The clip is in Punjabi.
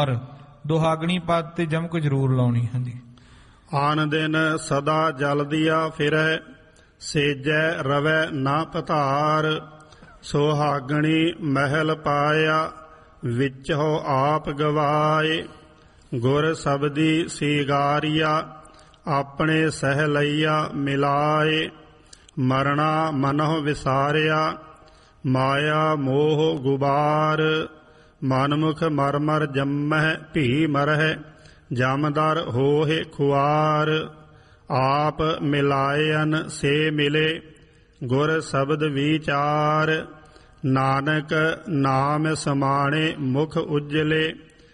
ਪਰ ਦੁਹਾਗਣੀ ਪਦ ਤੇ ਜਮਕ ਜ਼ਰੂਰ ਲਾਉਣੀ। ਹਾਂਜੀ। ਆਨ ਦਿਨ ਸਦਾ ਜਲਦੀਆ ਫਿਰੈ, ਸੇਜੈ ਰਵੈ ਨਾ ਪਧਾਰ। ਸੁਹਾਗਣੀ ਮਹਿਲ ਪਾਇਆ, ਵਿੱਚੋ ਆਪ ਗਵਾਏ। ਗੁਰ ਸਬਦੀ ਸੀਗਾਰੀਆ, ਆਪਣੇ ਸਹਿ ਲਈਆ ਮਿਲਾਏ। ਮਰਣਾ ਮਨਹੁ ਵਿਸਾਰਿਆ, ਮਾਇਆ ਮੋਹ ਗੁਬਾਰ। ਮਨਮੁਖ ਮਰ ਮਰ ਜੰਮਹਿ ਭੀ ਮਰਹਿ, ਜਮਦਰ ਹੋਹਿ ਖੁਆਰ। ਆਪ ਮਿਲਾਇਨ ਸੇ ਮਿਲੇ, ਗੁਰ ਸ਼ਬਦ ਵਿਚਾਰ। ਨਾਨਕ ਨਾਮ ਸਮਾਣੇ ਮੁਖ ਉਜਲੇ,